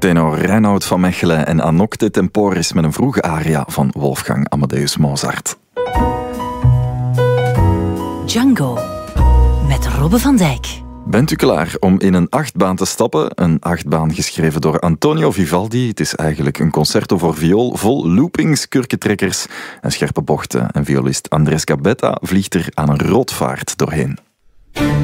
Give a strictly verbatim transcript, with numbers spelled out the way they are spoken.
Tenor Reinoud van Mechelen en Anok de Temporis met een vroege aria van Wolfgang Amadeus Mozart. Django met Robbe van Dijk. Bent u klaar om in een achtbaan te stappen? Een achtbaan geschreven door Antonio Vivaldi. Het is eigenlijk een concerto voor viool vol loopings, kurkentrekkers en scherpe bochten. En violist Andres Gabetta vliegt er aan een roodvaart doorheen.